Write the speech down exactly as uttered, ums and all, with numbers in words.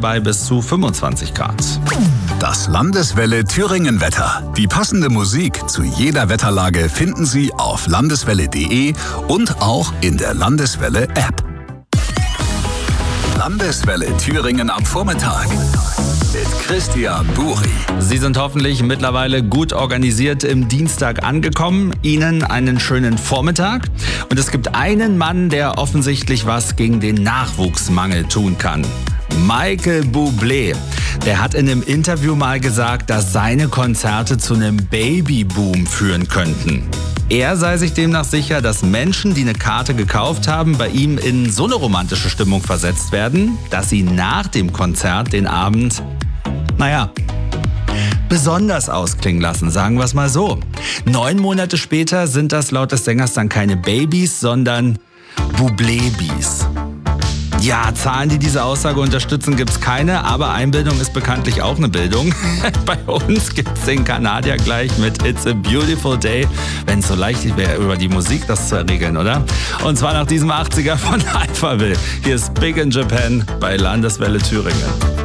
bei bis zu fünfundzwanzig Grad. Das Landeswelle Thüringen Wetter. Die passende Musik zu jeder Wetterlage finden Sie auf landeswelle punkt de und auch in der Landeswelle App. Landeswelle Thüringen am Vormittag mit Christian Buri. Sie sind hoffentlich mittlerweile gut organisiert im Dienstag angekommen. Ihnen einen schönen Vormittag. Und es gibt einen Mann, der offensichtlich was gegen den Nachwuchsmangel tun kann. Michael Bublé. Der hat in einem Interview mal gesagt, dass seine Konzerte zu einem Babyboom führen könnten. Er sei sich demnach sicher, dass Menschen, die eine Karte gekauft haben, bei ihm in so eine romantische Stimmung versetzt werden, dass sie nach dem Konzert den Abend, naja, besonders ausklingen lassen, sagen wir es mal so. Neun Monate später sind das laut des Sängers dann keine Babys, sondern Bublébis. Ja, Zahlen, die diese Aussage unterstützen, gibt's keine, aber Einbildung ist bekanntlich auch eine Bildung. Bei uns gibt's den Kanadier gleich mit It's a Beautiful Day, wenn es so leicht wäre, über die Musik das zu regeln, oder? Und zwar nach diesem achtziger von Alphaville. Hier ist Big in Japan bei Landeswelle Thüringen.